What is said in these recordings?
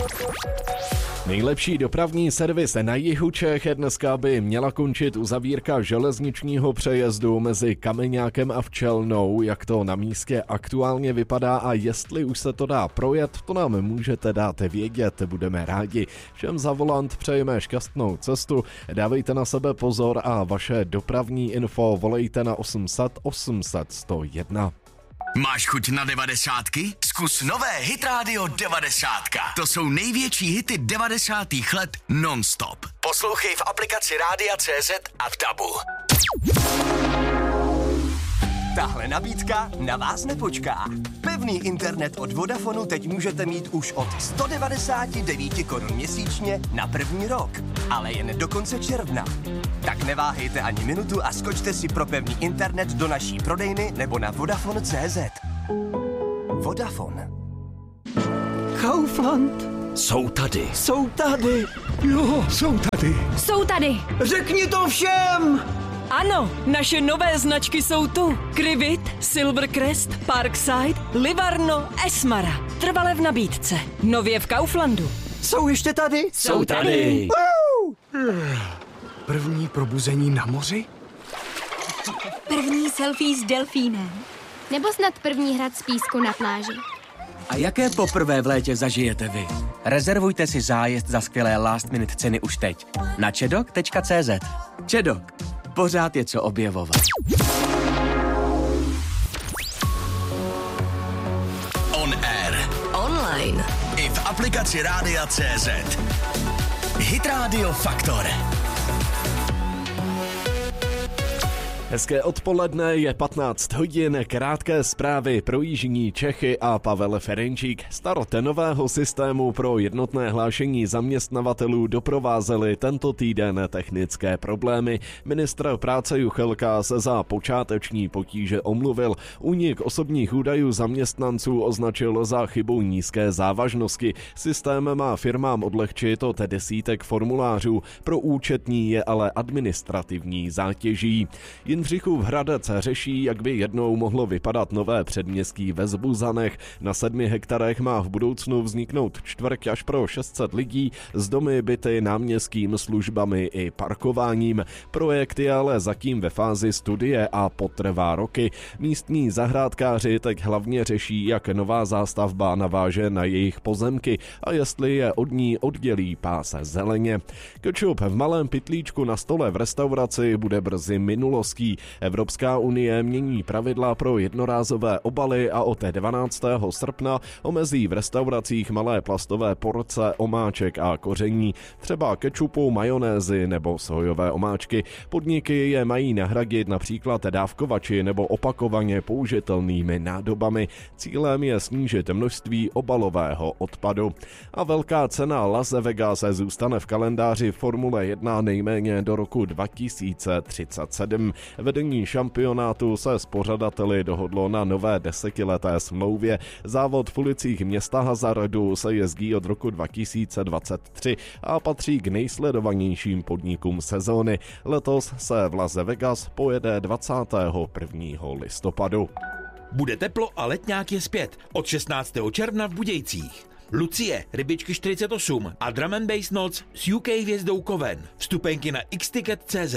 Nejlepší dopravní servis na jihu Čech dneska by měla končit uzavírka železničního přejezdu mezi Kameňákem a Včelnou. Jak to na místě aktuálně vypadá a jestli už se to dá projet, to nám můžete dát vědět, budeme rádi. Všem za volant přejeme šťastnou cestu, dávejte na sebe pozor a vaše dopravní info volejte na 800 800 101. Máš chuť na 90? Zkus nové Hit Radio 90. To jsou největší hity 90. let non-stop. Poslouchej v aplikaci Rádia.cz a v tabu. Tahle nabídka na vás nepočká. Pevný internet od Vodafonu teď můžete mít už od 199 korun měsíčně na první rok. Ale jen do konce června. Tak neváhejte ani minutu a skočte si pro pevný internet do naší prodejny nebo na Vodafone.cz. Vodafone. Kaufland. Jsou tady. Jsou tady. Jo, jsou tady. Jsou tady. Řekni to všem. Ano, naše nové značky jsou tu. Krivit, Silvercrest, Parkside, Livarno, Esmara. Trvale v nabídce. Nově v Kauflandu. Jsou ještě tady? Jsou tady. První probuzení na moři? První selfie s delfínem. Nebo snad první hrad z písku na pláži. A jaké poprvé v létě zažijete vy? Rezervujte si zájezd za skvělé last minute ceny už teď na čedok.cz. Čedok. Pořád je co objevovat. On air. Online. I v aplikaci Rádia.cz. Hit Radio Faktor. Hezké odpoledne, je 15 hodin, krátké zprávy pro jižní Čechy a Pavel Ferenčík. Start nového systému pro jednotné hlášení zaměstnavatelů doprovázely tento týden technické problémy. Ministr práce Juchelka se za počáteční potíže omluvil. Únik osobních údajů zaměstnanců označil za chybu nízké závažnosti. Systém má firmám odlehčit od desítek formulářů, pro účetní je ale administrativní zátěží. Jindřichův Hradec řeší, jak by jednou mohlo vypadat nové předměstí ve Zbuzanech. Na 7 hektarech má v budoucnu vzniknout čtvrť až pro 600 lidí s domy, byty, náměstským, službami i parkováním. Projekt je ale zatím ve fázi studie a potrvá roky. Místní zahrádkáři teď hlavně řeší, jak nová zástavba naváže na jejich pozemky a jestli je od ní oddělí páse zeleně. Kečup v malém pytlíčku na stole v restauraci bude brzy minulostí. Evropská unie mění pravidla pro jednorázové obaly a od 12. srpna omezí v restauracích malé plastové porce omáček a koření, třeba kečupu, majonézy nebo sojové omáčky. Podniky je mají nahradit například dávkovači nebo opakovaně použitelnými nádobami. Cílem je snížit množství obalového odpadu. A velká cena Las Vegas zůstane v kalendáři Formule 1 nejméně do roku 2037. Vedení šampionátu se s pořadateli dohodlo na nové 10leté smlouvě. Závod v ulicích města Hazardu se jezdí od roku 2023 a patří k nejsledovanějším podnikům sezóny. Letos se v Las Vegas pojede 21. listopadu. Bude teplo a letňák je zpět. Od 16. června v Budějcích. Lucie, Rybičky 48 a Drum and Bass Noc s UK hvězdou Koven. Vstupenky na xticket.cz.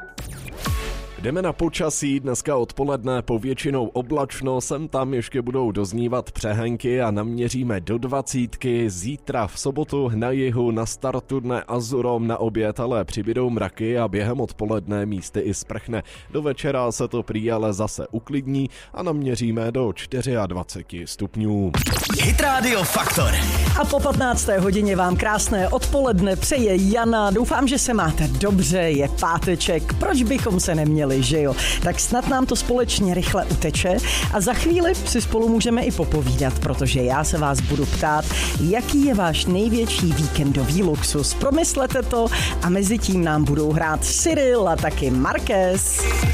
Jdeme na počasí, dneska odpoledne povětšinou oblačno, sem tam ještě budou doznívat přehánky a naměříme do 20. Zítra v sobotu na jihu na startu dne Azurom na oběd, ale přibydou mraky a během odpoledne místy i sprchne. Do večera se to prý ale zase uklidní a naměříme do 24 stupňů. Hit Radio Faktor. A po 15. hodině vám krásné odpoledne přeje Jana. Doufám, že se máte dobře, je páteček, proč bychom se neměli, že jo? Tak snad nám to společně rychle uteče a za chvíli si spolu můžeme i popovídat, protože já se vás budu ptát, jaký je váš největší víkendový luxus. Promyslete to a mezi tím nám budou hrát Cyril a taky Marquez.